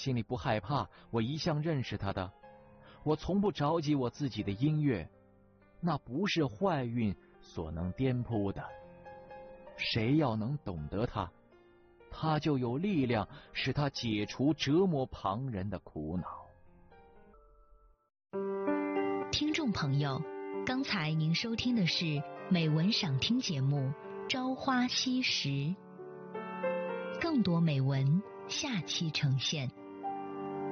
心里不害怕，我一向认识他的。我从不着急我自己的音乐，那不是坏运所能颠扑的。谁要能懂得它，他就有力量使他解除折磨旁人的苦恼。 听众朋友，刚才您收听的是美文赏听节目《朝花夕拾》，更多美文下期呈现。